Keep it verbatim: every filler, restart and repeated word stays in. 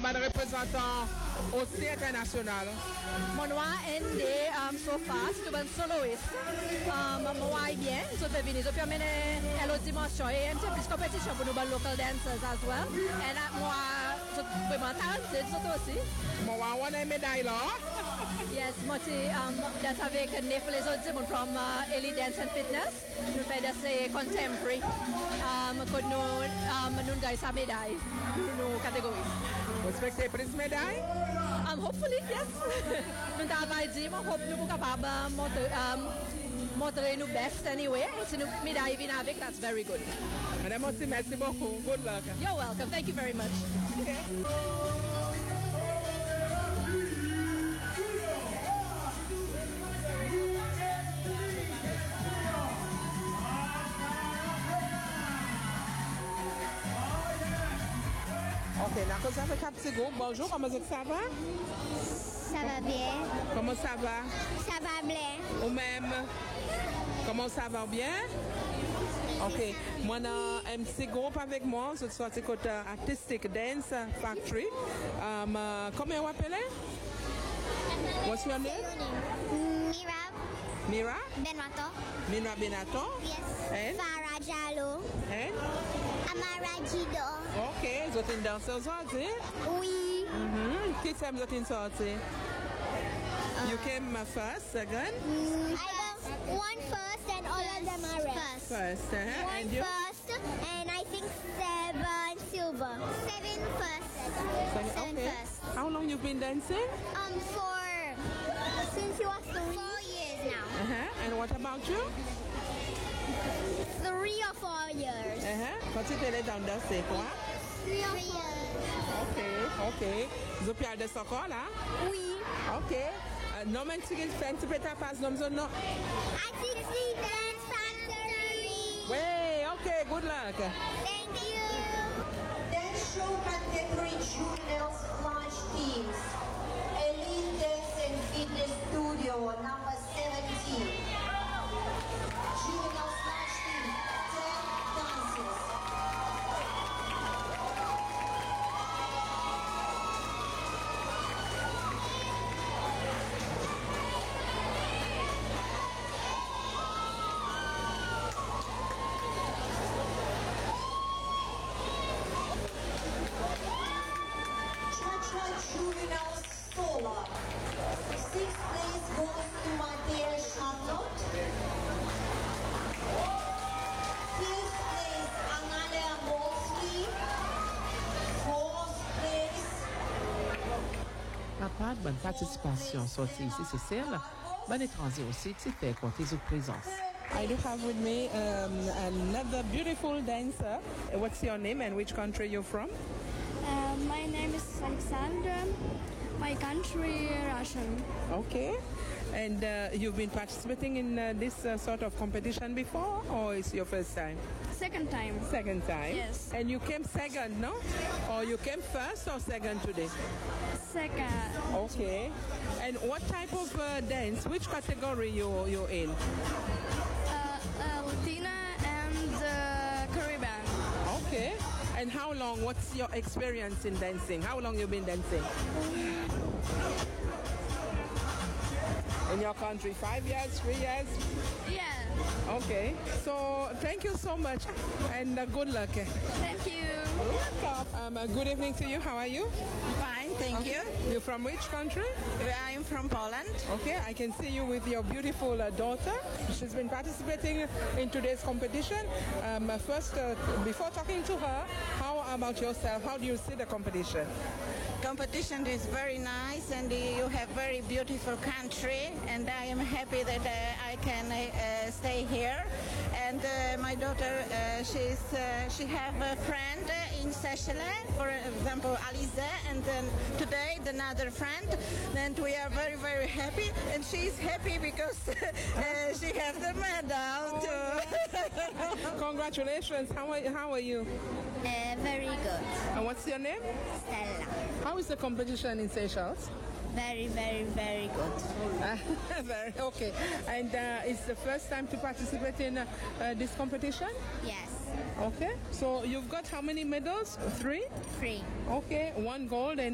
ban représentant aussi international. Mon nom est Ndé Sofa, c'est un soloiste. Moi, bien, je peux venir. Je peux amener à l'autre dimension. Et un petit peu de compétition pour nous, local dancers as well. Et moi, je suis vraiment talented, surtout aussi. Moi, on a une médaille là. Yes, moi, je danse avec Ndé pour les autres, from uh, Elite Dance and Fitness. Je fais danser contemporary. Um, que nous, nous gagnons sa médaille dans nos catégories. Vous expectez plus de médailles? Um, hopefully, yes. Nous travaillons, je hope nous sommes capables de montrer, um, montrer nos best anyway. Et si nous médailles viennent avec, that's very good. Madame aussi, merci beaucoup. Good luck. You're welcome. Thank you very much. Okay. Ok, la cosa avec Capsigo. Bonjour, comment ça va? Ça va bien. Comment ça va? Ça va bien. Ou même? Comment ça va bien? Ok, moi j'ai un petit groupe avec moi, c'est sorti côté Artistic Dance Factory. Um, uh, comment vous appelez? What's your name? Mira. Mira? Benato. Mira Benato? Yes. And? Farah Jallo. And? Amara Jido. Ok, vous êtes une danseuse sortie? Oui. Mm-hmm. Qui time vous êtes une sortie? Uh, you came first, second? Mm, I got one first and all of them are red. First. First, uh-huh. One And you? first and I think seven silver. Seven first. Seven, Seven okay. first. How long you been dancing? Um, for since you was three. Four years now. Uh-huh. And what about you? Three or four years. Uh-huh. Quand tu étais dans danser, quoi? Three or four years. Ok, ok. Vous avez de encore là? Oui. Ok. Uh, no man to get fancy better pass no no. Artistic Dance Factory. Way, okay, good luck. Thank you. Dance show category juveniles launch teams. Elite Dance and Fitness Studio number seventeen. Juveniles launch team, ten dances. Juvenile Sola. Sixth place goes to Matea Charlotte. Fifth place, Analia Mosley. Fourth place. À part de bonne participation sortie ici, c'est celle. Bonne étranger aussi, tu fais compter sur présence. I do have with me um, another beautiful dancer. What's your name and which country you're from? Uh, my name is Alexandra. My country, Russian. Okay. And uh, you've been participating in uh, this uh, sort of competition before, or is your first time? Second time. Second time? Yes. And you came second, no? Or you came first or second today? Second. Okay. And what type of uh, dance, which category you, you're in? Uh, uh, Latina and uh, Caribbean. Okay. And how long, what's your experience in dancing? How long you been dancing? In your country, five years, three years? Yeah. Okay. So thank you so much and uh, good luck. Thank you. Um, uh, good evening to you. How are you? Fine, thank Okay. you. You're from which country? I'm from Poland. Okay, I can see you with your beautiful uh, daughter. She's been participating in today's competition. Um, uh, first, uh, before talking to her, how about yourself? How do you see the competition? Competition is very nice and you have very beautiful country and I am happy that uh, I can uh, stay here. And uh, my daughter, uh, she's, uh, she have a friend in Seychelles, for example, Alize, and then today another friend. And we are very, very happy. And she's happy because uh, she has the medal too. Congratulations. How are, how are you? Uh, very good. And what's your name? Stella. How is the competition in Seychelles? Very, very, very good. Very, okay. And uh, it's the first time to participate in uh, uh, this competition? Yes. Okay. So you've got how many medals? Three? Three. Okay. One gold and